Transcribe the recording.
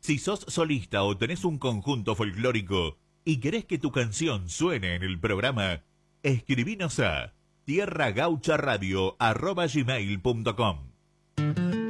Si sos solista o tenés un conjunto folclórico y querés que tu canción suene en el programa, escribinos a tierragaucharadio@gmail.com.